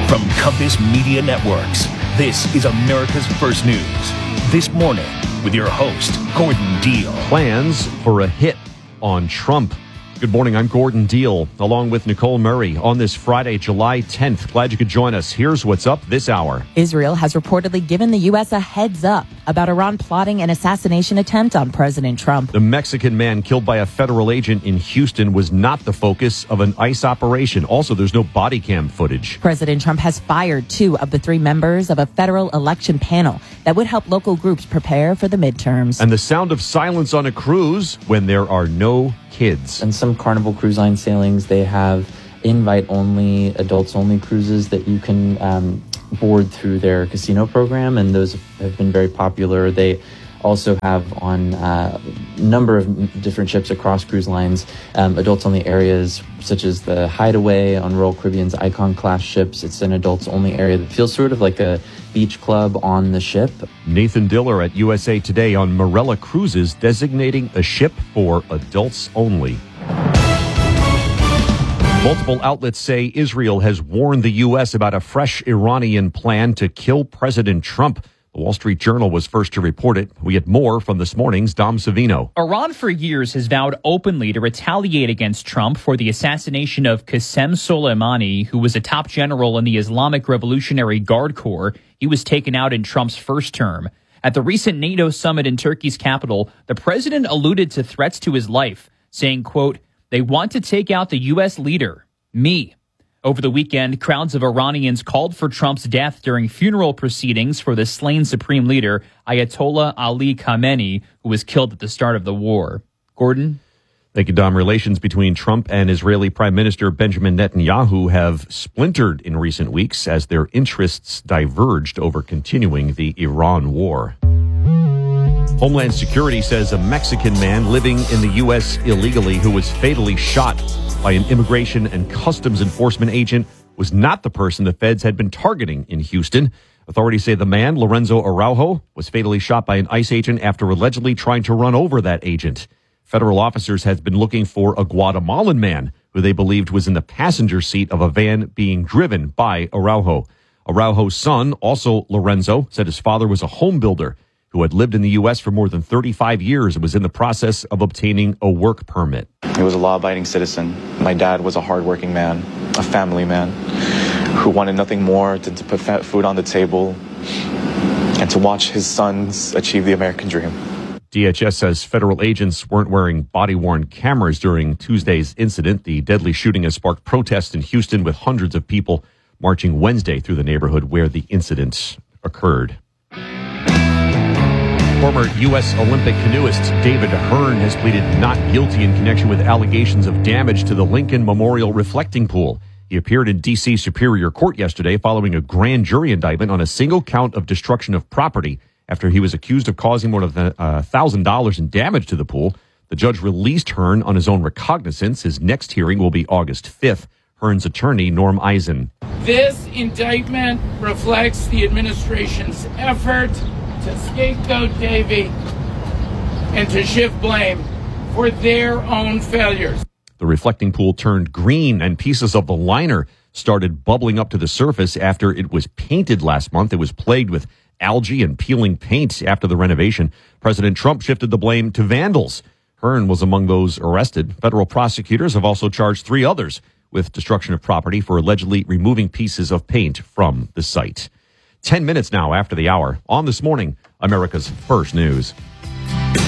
From Compass Media Networks, this is America's First News. This morning, with your host, Gordon Deal. Plans for a hit on Trump. Good morning, I'm Gordon Deal, along with Nicole Murray on this Friday, July 10th. Glad you could join us. Here's what's up this hour. Israel has reportedly given the U.S. a heads up about Iran plotting an assassination attempt on President Trump. The Mexican man killed by a federal agent in Houston was not the focus of an ICE operation. Also, there's no body cam footage. President Trump has fired 2 of the 3 members of a federal election panel that would help local groups prepare for the midterms. And the sound of silence on a cruise when there are no kids. And some Carnival Cruise Line sailings, they have invite-only, adults-only cruises that you can board through their casino program, and those have been very popular. They also have on a number of different ships across cruise lines, adults-only areas such as the Hideaway on Royal Caribbean's Icon-class ships. It's an adults-only area that feels sort of like a beach club on the ship. Nathan Diller at USA Today on Marella Cruises designating a ship for adults only. Multiple outlets say Israel has warned the U.S. about a fresh Iranian plan to kill President Trump. The Wall Street Journal was first to report it. We had more from this morning's Dom Savino. Iran for years has vowed openly to retaliate against Trump for the assassination of Qasem Soleimani, who was a top general in the Islamic Revolutionary Guard Corps. He was taken out in Trump's first term. At the recent NATO summit in Turkey's capital, the president alluded to threats to his life, saying, quote, "They want to take out the U.S. leader, me." Over the weekend, crowds of Iranians called for Trump's death during funeral proceedings for the slain supreme leader, Ayatollah Ali Khamenei, who was killed at the start of the war. Gordon? Thank you, Dom. Relations between Trump and Israeli Prime Minister Benjamin Netanyahu have splintered in recent weeks as their interests diverged over continuing the Iran war. Homeland Security says a Mexican man living in the U.S. illegally who was fatally shot by an immigration and customs enforcement agent was not the person the feds had been targeting in Houston. Authorities say the man, Lorenzo Araujo, was fatally shot by an ICE agent after allegedly trying to run over that agent. Federal officers had been looking for a Guatemalan man who they believed was in the passenger seat of a van being driven by Araujo. Araujo's son, also Lorenzo, said his father was a home builder who had lived in the U.S. for more than 35 years and was in the process of obtaining a work permit. He was a law-abiding citizen. My dad was a hardworking man, a family man, who wanted nothing more than to put food on the table and to watch his sons achieve the American dream. DHS says federal agents weren't wearing body-worn cameras during Tuesday's incident. The deadly shooting has sparked protests in Houston with hundreds of people marching Wednesday through the neighborhood where the incident occurred. Former U.S. Olympic canoeist David Hearn has pleaded not guilty in connection with allegations of damage to the Lincoln Memorial reflecting pool. He appeared in D.C. Superior Court yesterday following a grand jury indictment on a single count of destruction of property after he was accused of causing more than $1,000 in damage to the pool. The judge released Hearn on his own recognizance. His next hearing will be August 5th. Hearn's attorney, Norm Eisen. This indictment reflects the administration's effort to scapegoat Davy and to shift blame for their own failures. The reflecting pool turned green and pieces of the liner started bubbling up to the surface after it was painted last month. It was plagued with algae and peeling paint after the renovation. President Trump shifted the blame to vandals. Hearn was among those arrested. Federal prosecutors have also charged 3 others with destruction of property for allegedly removing pieces of paint from the site. 10 minutes now after the hour on This Morning, America's First News.